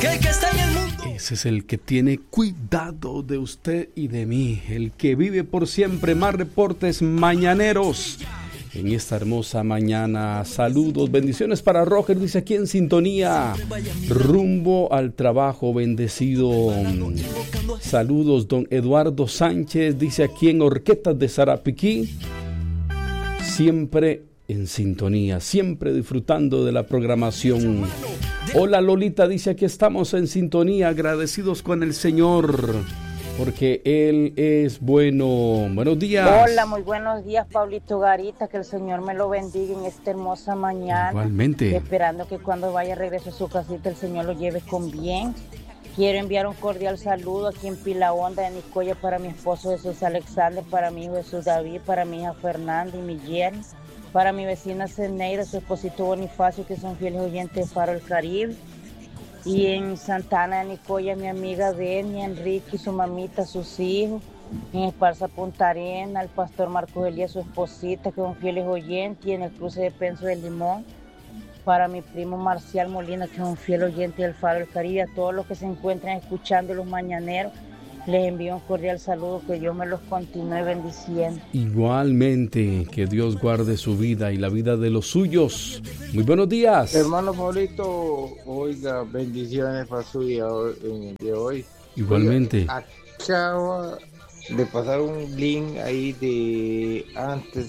que está en el mundo. Ese es el que tiene cuidado de usted y de mí, el que vive por siempre. Más reportes mañaneros en esta hermosa mañana. Saludos, bendiciones para Roger, dice aquí en sintonía, rumbo al trabajo, bendecido. Saludos, don Eduardo Sánchez, dice aquí en Horquetas de Sarapiquí, siempre en sintonía, siempre disfrutando de la programación. Hola Lolita, dice aquí estamos en sintonía, agradecidos con el Señor, porque Él es bueno. Buenos días. Hola, muy buenos días, Pablito Garita, que el Señor me lo bendiga en esta hermosa mañana. Igualmente. Esperando que cuando vaya regreso a su casita el Señor lo lleve con bien. Quiero enviar un cordial saludo aquí en Pila Honda de Nicoya para mi esposo Jesús Alexander, para mi hijo Jesús David, para mi hija Fernanda y mi yerno, para mi vecina Zeneida, su esposito Bonifacio, que son fieles oyentes de Faro del Caribe. Y en Santana de Nicoya, mi amiga Denia, Enrique y su mamita, sus hijos. En Esparza Punta Arena, el pastor Marcos Elías, su esposita, que son fieles oyentes. Y en el cruce de Penso del Limón, para mi primo Marcial Molina, que es un fiel oyente del Faro del Caribe. A todos los que se encuentran escuchando los mañaneros, les envío un cordial saludo, que Dios me los continúe bendiciendo. Igualmente, que Dios guarde su vida y la vida de los suyos. Muy buenos días. Hermano Pablito, oiga, bendiciones para su día en el día de hoy. Igualmente. Oiga, acabo de pasar un link ahí de antes.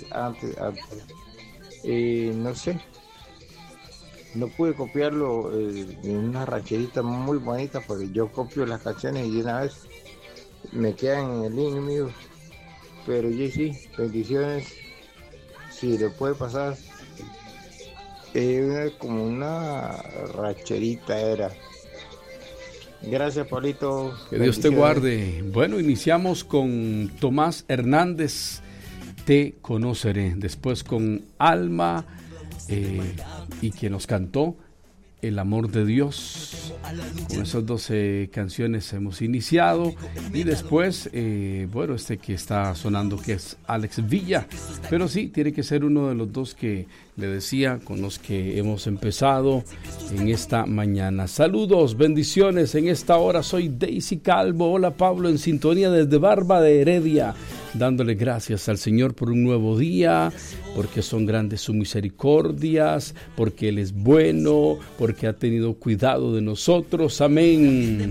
No sé, no pude copiarlo en una rancherita muy bonita, porque yo copio las canciones y de una vez me quedan en el link mío. Pero sí, bendiciones. Si le puede pasar, como una rancherita era. Gracias, Pablito. Que Dios te guarde. Bueno, iniciamos con Tomás Hernández, Te conoceré. Después con Alma, y que nos cantó El amor de Dios. Con esas 12 canciones hemos iniciado. Y después, bueno, que está sonando, que es Alex Villa. Pero sí, tiene que ser uno de los dos que le decía, con los que hemos empezado en esta mañana. Saludos, bendiciones en esta hora. Soy Daisy Calvo. Hola Pablo, en sintonía desde Barba de Heredia, dándole gracias al Señor por un nuevo día, porque son grandes sus misericordias, porque Él es bueno, porque ha tenido cuidado de nosotros. Amén.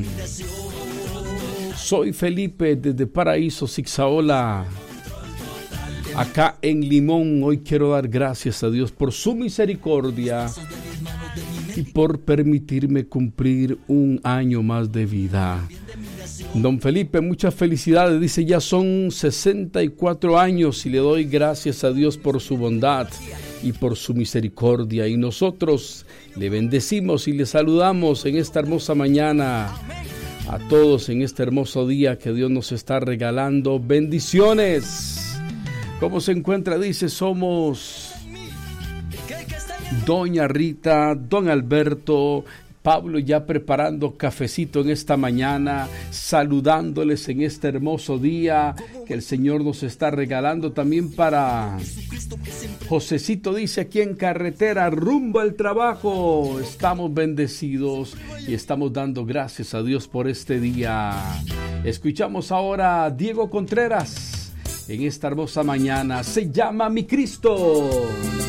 Soy Felipe desde Paraíso, Zigzaola, acá en Limón. Hoy quiero dar gracias a Dios por su misericordia y por permitirme cumplir un año más de vida. Don Felipe, muchas felicidades. Dice, ya son 64 años y le doy gracias a Dios por su bondad y por su misericordia. Y nosotros le bendecimos y le saludamos en esta hermosa mañana. A todos en este hermoso día que Dios nos está regalando. Bendiciones. ¿Cómo se encuentra? Dice, somos Doña Rita, Don Alberto, Pablo, ya preparando cafecito en esta mañana, saludándoles en este hermoso día que el Señor nos está regalando. También para Josecito, dice, aquí en carretera, rumbo al trabajo. Estamos bendecidos y estamos dando gracias a Dios por este día. Escuchamos ahora a Diego Contreras en esta hermosa mañana. Se llama Mi Cristo.